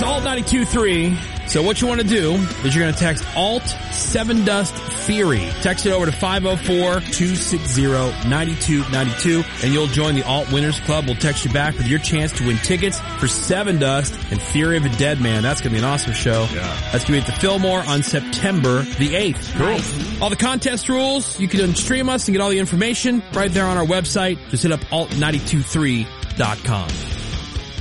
Alt 92.3. So what you want to do is you're going to text Alt 7 Dust Theory. Text it over to 504-260-9292 and you'll join the Alt Winners Club. We'll text you back with your chance to win tickets for 7 Dust and Theory of a Dead Man. That's going to be an awesome show. Yeah. That's going to be at the Fillmore on September the 8th. Cool. Nice. All the contest rules, you can stream us and get all the information right there on our website. Just hit up alt923.com.